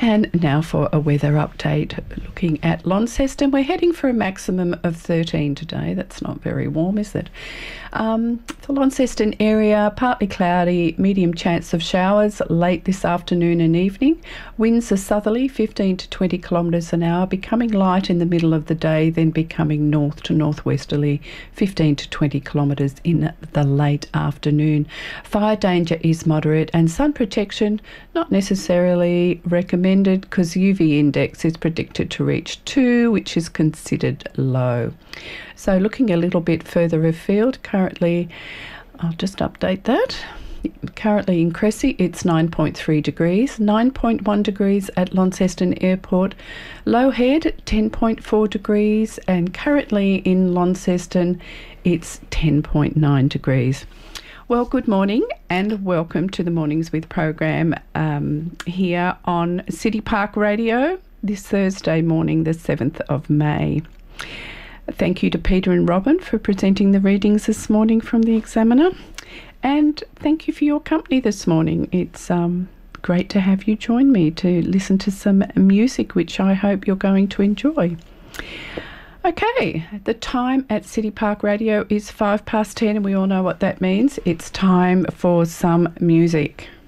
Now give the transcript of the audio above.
And now for a weather update. Looking at Launceston, we're heading for a maximum of 13 today. That's not very warm, is it? The Launceston area, partly cloudy, medium chance of showers late this afternoon and evening. Winds are southerly, 15 to 20 kilometres an hour, becoming light in the middle of the day, then becoming north to northwesterly, 15 to 20 kilometres in the late afternoon. Fire danger is moderate, and sun protection not necessarily recommended because UV index is predicted to reach 2, which is considered low. So looking a little bit further afield, currently, I'll just update that. Currently in Cressy, it's 9.3 degrees, 9.1 degrees at Launceston Airport, Low Head 10.4 degrees, and currently in Launceston, it's 10.9 degrees. Well, good morning and welcome to the Mornings With program here on City Park Radio this Thursday morning, the 7th of May. Thank you to Peter and Robin for presenting the readings this morning from the Examiner, and thank you for your company this morning. It's great to have you join me to listen to some music, which I hope you're going to enjoy. Okay, the time at City Park Radio is 10:05, and we all know what that means. It's time for some music.